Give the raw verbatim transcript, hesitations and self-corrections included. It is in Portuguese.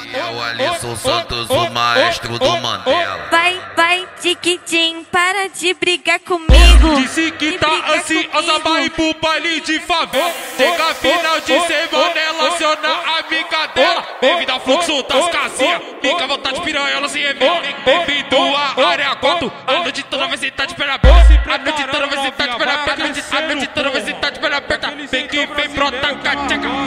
É o Alisson Santos, o maestro do Mandela. Vai, vai, tiquitim, para de brigar comigo. Disse que tá ansiosa, vai ir pro baile de favela. Chega final de semana, ela aciona a amiga dela. Bem-vindo ao fluxo das casinhas, fica à vontade, piranha, ela se revela. Bem-vindo à área quatro, a noite toda vai sentar de perna aberta. A noite toda vai sentar de perna aberta. A noite toda vai sentar de perna aberta. Vem que vem, brota, cateca.